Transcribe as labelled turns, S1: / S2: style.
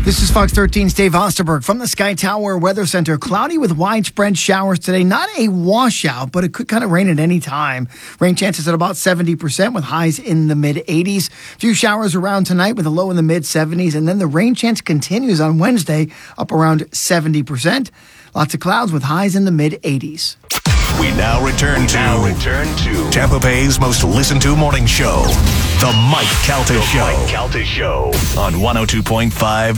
S1: This is Fox 13's Dave Osterberg from the Sky Tower Weather Center. Cloudy with widespread showers today. Not a washout, but it could kind of rain at any time. Rain chances at about 70% with highs in the mid-80s. Few showers around tonight with a low in the mid-70s. And then the rain chance continues on Wednesday, up around 70%. Lots of clouds with highs in the mid-80s.
S2: We now return to Tampa Bay's most listened to morning show, The Mike Calta Show. On 102.5